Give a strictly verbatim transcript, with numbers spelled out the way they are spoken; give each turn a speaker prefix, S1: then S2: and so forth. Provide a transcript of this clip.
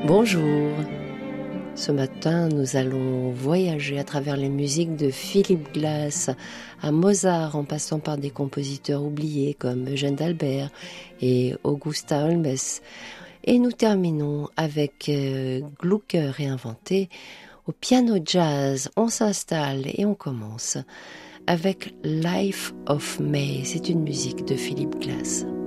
S1: Bonjour. Ce matin, nous allons voyager à travers les musiques de Philip Glass, à Mozart, en passant par des compositeurs oubliés comme Eugène d'Albert et Augusta Holmes. Et nous terminons avec euh, Glucker réinventé. Au piano jazz, on s'installe et on commence avec Life of May. C'est une musique de Philip Glass.